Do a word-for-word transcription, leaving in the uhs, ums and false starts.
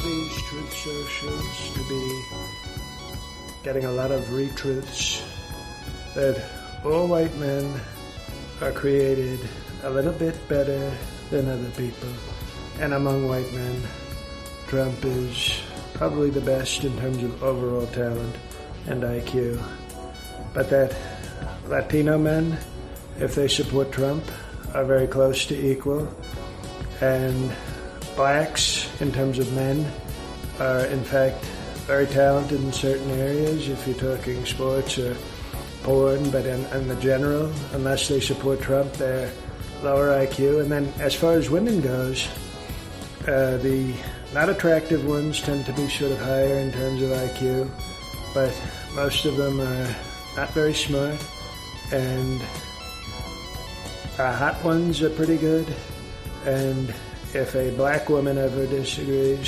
these truth socials to be getting a lot of retruths that all white men are created a little bit better than other people. And among white men, Trump is probably the best in terms of overall talent and I Q. But that Latino men, if they support Trump, are very close to equal. And blacks, in terms of men, are in fact very talented in certain areas, if you're talking sports or porn, but in, in the general, unless they support Trump, they're lower I Q. And then as far as women goes, uh, the not attractive ones tend to be sort of higher in terms of I Q, but most of them are not very smart, and uh, hot ones are pretty good. And if a black woman ever disagrees,